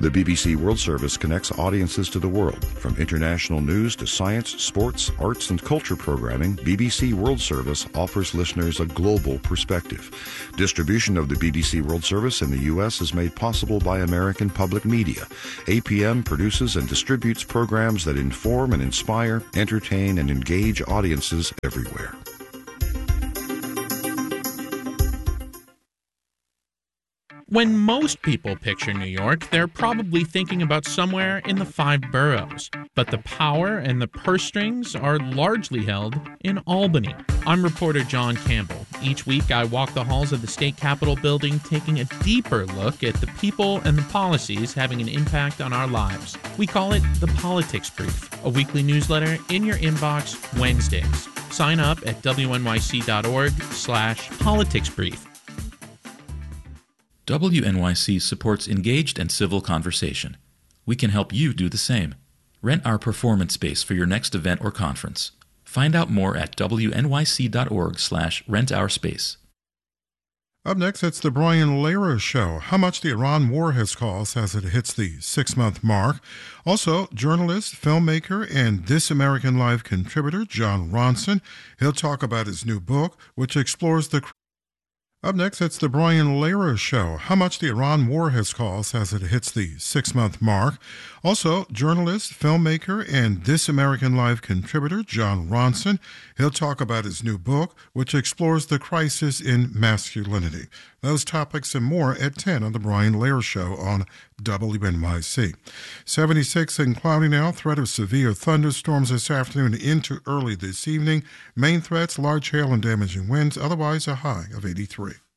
The BBC World Service connects audiences to the world. From international news to science, sports, arts, and culture programming, BBC World Service offers listeners a global perspective. Distribution of the BBC World Service in the U.S. is made possible by American Public Media. APM produces and distributes programs that inform and inspire, entertain, and engage audiences everywhere. When most people picture New York, they're probably thinking about somewhere in the 5 boroughs. But the power and the purse strings are largely held in Albany. I'm reporter John Campbell. Each week, I walk the halls of the state capitol building, taking a deeper look at the people and the policies having an impact on our lives. We call it the Politics Brief, a weekly newsletter in your inbox Wednesdays. Sign up at wnyc.org/politicsbrief. WNYC supports engaged and civil conversation. We can help you do the same. Rent our performance space for your next event or conference. Find out more at wnyc.org/rentourspace. Up next, it's the Brian Lehrer Show. How much the Iran war has cost as it hits the 6-month mark. Also, journalist, filmmaker, and This American Life contributor Jon Ronson. He'll talk about his new book, which explores the... Up next, it's the Brian Lehrer Show. How much the Iran war has cost as it hits the 6-month mark. Also, journalist, filmmaker, and This American Life contributor Jon Ronson. He'll talk about his new book, which explores the crisis in masculinity. Those topics and more at 10 on the Brian Lehrer Show on WNYC. 76 and cloudy now. Threat of severe thunderstorms this afternoon into early this evening. Main threats, large hail and damaging winds. Otherwise, a high of 83.